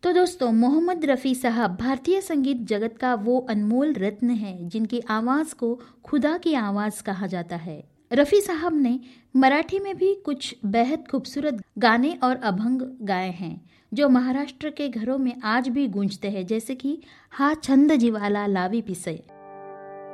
तो दोस्तों, मोहम्मद रफ़ी साहब भारतीय संगीत जगत का वो अनमोल रत्न है जिनकी आवाज़ को खुदा की आवाज़ कहा जाता है। रफ़ी साहब ने मराठी में भी कुछ बेहद खूबसूरत गाने और अभंग गाए हैं जो महाराष्ट्र के घरों में आज भी गूंजते हैं, जैसे कि हा छंद जीवाला लावी पिसे।